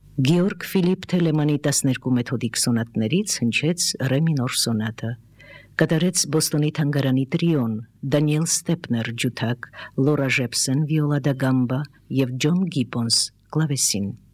Գեորգ Ֆիլիպ Թելեմանի 12 մեթոդիկ սոնատներից հնչեց ռե մինոր սոնատը, կատարեց Բոստոնի թանգարանի տրիոն Դանիել Ստեպներ ջութակ, Լորա Ժեպսեն վիոլա դա գամբա եւ Ջոն Գիբոնս կլավեսին։